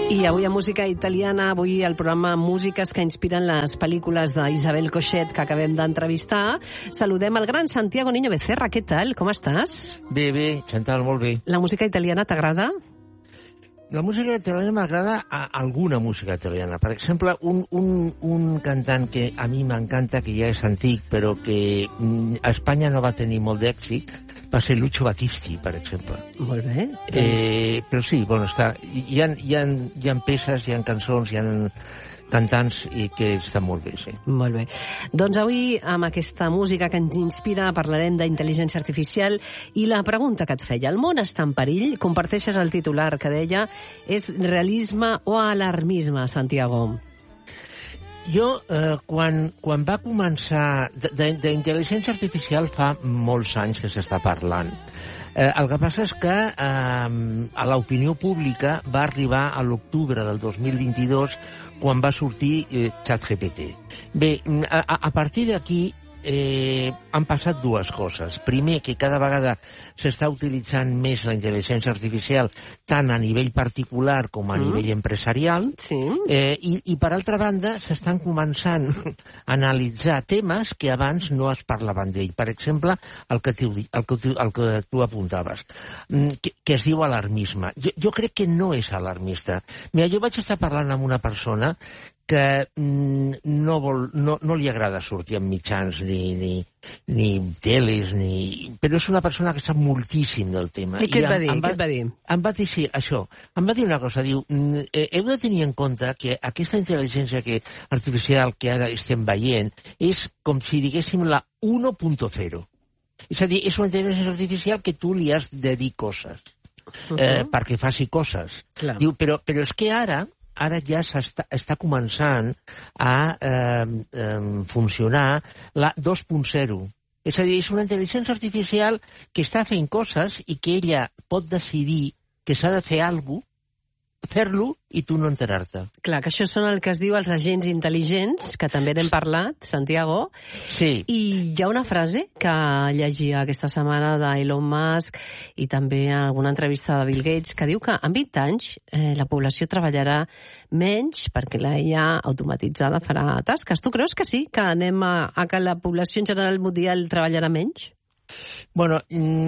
I avui a Música Italiana, avui al programa Músiques que inspiren les pel·lícules d'Isabel Coixet que acabem d'entrevistar, saludem el gran Santiago Niño Becerra. Què tal? Com estàs? Bé, Chantal, molt bé. La música italiana t'agrada? La música italiana m'agrada alguna música italiana. Per exemple, un cantant que a mi m'encanta, que ja és antic, però que a Espanya no va tenir molt d'èxit, va ser Lucio Battisti, per exemple. Molt bé. Però sí, bueno, hi ha peces, hi ha cançons, hi ha cantants i que estan molt bé, sí. Molt bé. Doncs avui, amb aquesta música que ens inspira, parlarem d'intel·ligència artificial i la pregunta que et feia. El món està en perill? Comparteixes el titular que deia és realisme o alarmisme, Santiago? Jo, quan va començar... D'intel·ligència artificial fa molts anys que s'està parlant. El que passa és que a l'opinió pública va arribar a l'octubre del 2022 quan va sortir ChatGPT. Bé, a partir d'aquí han passat dues coses. Primer, que cada vegada s'està utilitzant més la intel·ligència artificial tant a nivell particular com a nivell empresarial, sí. I per altra banda s'estan començant a analitzar temes que abans no es parlaven d'ell. Per exemple, el que tu apuntaves, que es diu alarmisme. Jo crec que no és alarmista. Mira, jo vaig estar parlant amb una persona que no li agrada sortir en mitjans ni teles, però és una persona que sap moltíssim del tema. I què et va dir? Què et va dir? Em va dir, sí, això. Em va dir una cosa, diu, heu de tenir en compte que aquesta intel·ligència artificial que ara estem veient és com si diguéssim la 1.0. És a dir, és una intel·ligència artificial que tu li has de dir coses, perquè faci coses. Clar. Diu, però és que ara ja està començant a funcionar la 2.0. És a dir, és una intel·ligència artificial que està fent coses i que ella pot decidir que s'ha de fer alguna cosa, fer-lo i tu no enterar-te. Clar, que això són el que es diu els agents intel·ligents, que també n'hem parlat, Santiago. Sí. I hi ha una frase que llegia aquesta setmana d'Elon Musk i també en alguna entrevista de Bill Gates que diu que en 20 anys la població treballarà menys perquè la IA automatitzada farà tasques. Tu creus que sí? Que anem a que la població en general mundial treballarà menys? Bueno,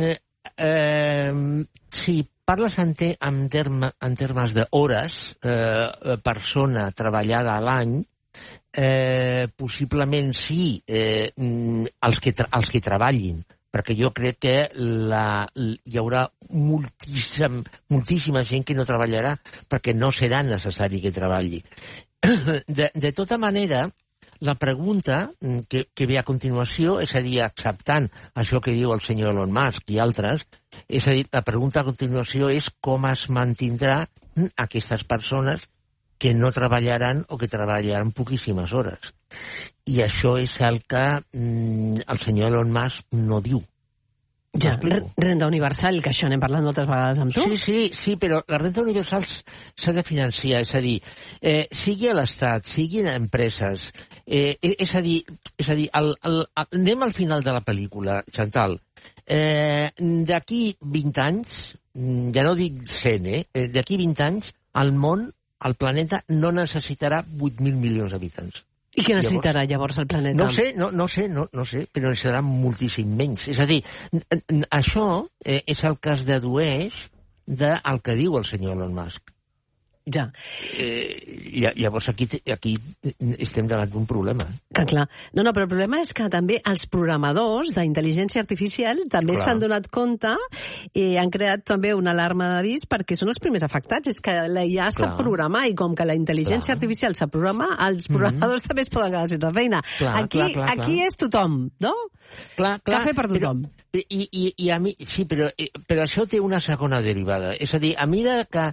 sí, parles en termes d'hores, persona treballada a l'any, possiblement sí, els que treballin, perquè jo crec que hi haurà moltíssima gent que no treballarà perquè no serà necessari que treballi. De tota manera, la pregunta que ve a continuació, és a dir, acceptant això que diu el senyor Elon Musk i altres, és a dir, la pregunta a continuació és com es mantindrà aquestes persones que no treballaran o que treballaran poquíssimes hores. I això és el que el senyor Elon Musk no diu. Ja, renda universal, que això n'hem parlat moltes vegades amb tu. Sí, però la renda universal s'ha de financiar, és a dir, sigui a l'Estat, sigui a empreses, és a dir, anem al final de la pel·lícula, Chantal. D'aquí 20 anys, ja no dic 100, d'aquí 20 anys, el món, el planeta, no necessitarà 8.000 milions d'habitants. I què necessitarà llavors el planeta? No sé, però necessitarà moltíssim menys. És a dir, això és el que es dedueix del que diu el senyor Elon Musk. Ja. Llavors aquí estem davant d'un problema. Que clar. No, però el problema és que també els programadors d'intel·ligència artificial també s'han donat compte i han creat també una alarma d'avís perquè són els primers afectats. És que la IA sap programar i com que la intel·ligència artificial sap programar, els programadors també es poden quedar sense feina. Aquí és tothom, no? Cafè per tothom. I a mi, sí, però això té una segona derivada. És a dir, a mesura que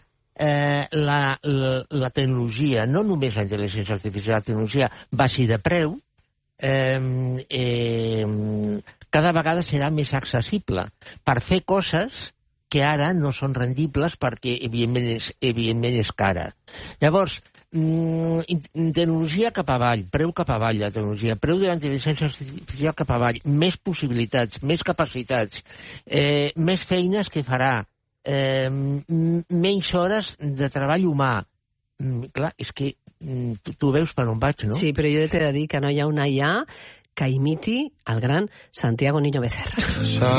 la tecnologia, no només la intel·ligència artificial, la tecnologia baixi de preu, cada vegada serà més accessible per fer coses que ara no són rendibles perquè evidentment és cara. Llavors, tecnologia cap avall, preu cap avall la tecnologia, preu de la intel·ligència artificial cap avall, més possibilitats, més capacitats, més feines que farà, menys hores de treball humà, clar, és que tu veus per on vaig, no? Sí, però jo t'he de dir que no hi ha una IA que imiti el gran Santiago Niño Becerra.